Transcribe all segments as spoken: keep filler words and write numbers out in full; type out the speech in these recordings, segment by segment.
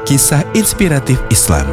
Kisah inspiratif Islam.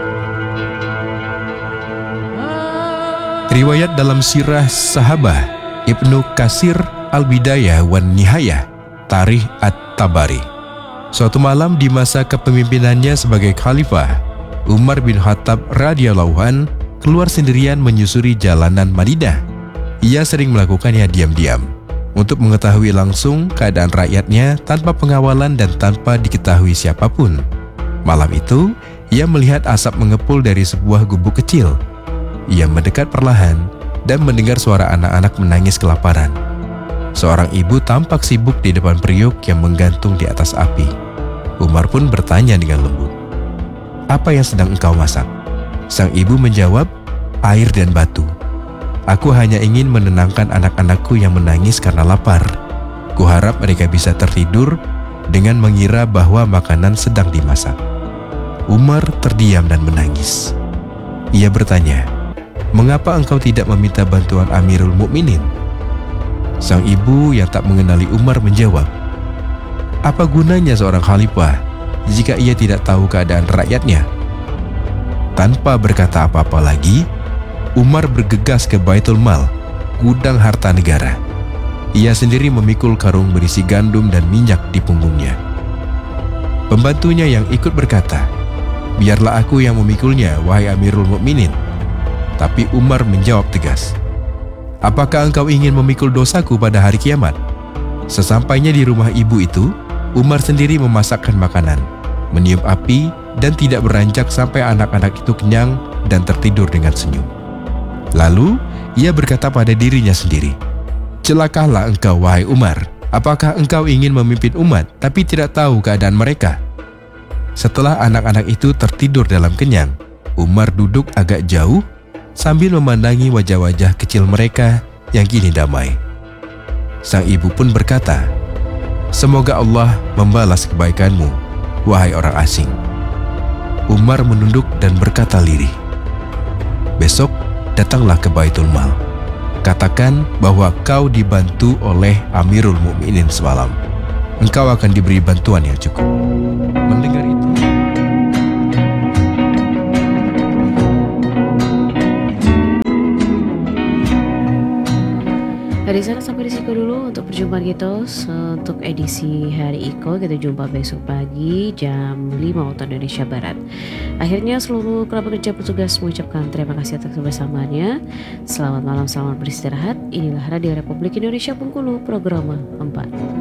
Riwayat dalam sirah Sahabah Ibnu Katsir Al-Bidayah wan Nihayah, Tarikh At-Tabari. Suatu malam di masa kepemimpinannya sebagai khalifah, Umar bin Khattab radhiyallahu an keluar sendirian menyusuri jalanan Madinah. Ia sering melakukannya diam-diam untuk mengetahui langsung keadaan rakyatnya tanpa pengawalan dan tanpa diketahui siapapun. Malam itu, ia melihat asap mengepul dari sebuah gubuk kecil. Ia mendekat perlahan dan mendengar suara anak-anak menangis kelaparan. Seorang ibu tampak sibuk di depan periuk yang menggantung di atas api. Umar pun bertanya dengan lembut, "Apa yang sedang engkau masak?" Sang ibu menjawab, "Air dan batu. Aku hanya ingin menenangkan anak-anakku yang menangis karena lapar. Kuharap mereka bisa tertidur dengan mengira bahwa makanan sedang dimasak." Umar terdiam dan menangis. Ia bertanya, "Mengapa engkau tidak meminta bantuan Amirul Mukminin?" Sang ibu yang tak mengenali Umar menjawab, "Apa gunanya seorang khalifah jika ia tidak tahu keadaan rakyatnya?" Tanpa berkata apa-apa lagi, Umar bergegas ke Baitul Mal, gudang harta negara. Ia sendiri memikul karung berisi gandum dan minyak di punggungnya. Pembantunya yang ikut berkata, "Biarlah aku yang memikulnya, wahai Amirul Mukminin." Tapi Umar menjawab tegas, "Apakah engkau ingin memikul dosaku pada hari kiamat?" Sesampainya di rumah ibu itu, Umar sendiri memasakkan makanan, meniup api, dan tidak beranjak sampai anak-anak itu kenyang dan tertidur dengan senyum. Lalu, ia berkata pada dirinya sendiri, "Celakalah engkau, wahai Umar. Apakah engkau ingin memimpin umat tapi tidak tahu keadaan mereka?" Setelah anak-anak itu tertidur dalam kenyang, Umar duduk agak jauh sambil memandangi wajah-wajah kecil mereka yang kini damai. Sang ibu pun berkata, "Semoga Allah membalas kebaikanmu, wahai orang asing." Umar menunduk dan berkata lirih, "Besok datanglah ke Baitul Mal. Katakan bahwa kau dibantu oleh Amirul Mukminin semalam. Engkau akan diberi bantuan yang cukup." Mendengar itu, dari sana sampai di situ dulu untuk perjumpaan kita untuk edisi hari Iko. Kita jumpa besok pagi jam lima waktu Indonesia Barat. Akhirnya seluruh kerabat kerja petugas mengucapkan terima kasih atas kebersamaannya. Selamat malam, selamat beristirahat. Inilah Radio Republik Indonesia Bengkulu, program empat.